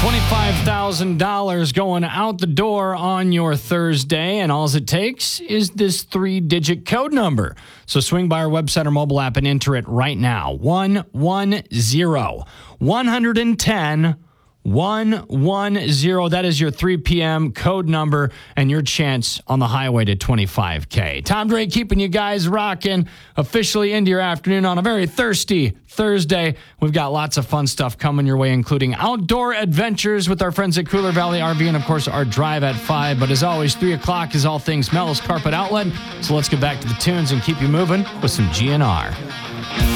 $25,000 going out the door on your Thursday, and all it takes is this 3-digit code number. So swing by our website or mobile app and enter it right now. 110-110-110. That is your 3 p.m. code number and your chance on the highway to $25K. Tom Drake keeping you guys rocking officially into your afternoon on a very thirsty Thursday. We've got lots of fun stuff coming your way, including outdoor adventures with our friends at Cooler Valley RV and, of course, our drive at 5. But as always, 3 o'clock is all things Mellows Carpet Outlet. So let's get back to the tunes and keep you moving with some GNR.